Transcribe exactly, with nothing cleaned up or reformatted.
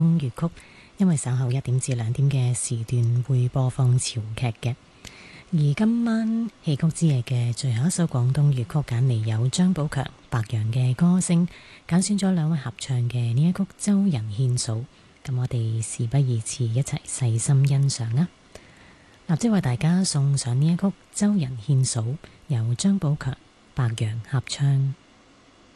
粵曲，因為稍後一點至兩點嘅時段會播放潮劇嘅。而今晚戲曲之夜嘅最後一首廣東粵曲揀嚟有張寶強、白楊嘅歌聲，揀選咗兩位合唱嘅呢一曲《周人獻嫂》。咁我哋事不宜遲，一齊細心欣賞啊！立即為大家送上呢一曲《周人獻嫂》，由張寶強、白楊合唱。